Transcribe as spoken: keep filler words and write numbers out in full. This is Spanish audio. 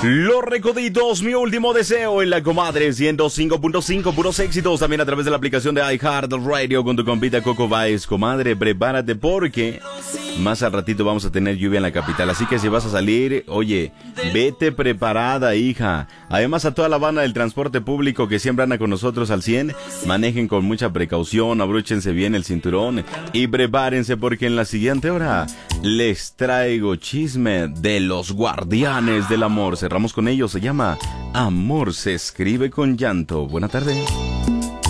Los Recoditos, mi último deseo en la comadre ciento cinco punto cinco, puros éxitos. También a través de la aplicación de iHeartRadio con tu compita Coco Baez. Comadre, prepárate porque más al ratito vamos a tener lluvia en la capital. Así que si vas a salir, oye, vete preparada, hija. Además, a toda la banda del transporte público que siempre anda con nosotros al cien, manejen con mucha precaución, abróchense bien el cinturón y prepárense porque en la siguiente hora les traigo chisme de los guardianes del amor. Cerramos con ellos, se llama Amor se escribe con llanto. Buena tarde.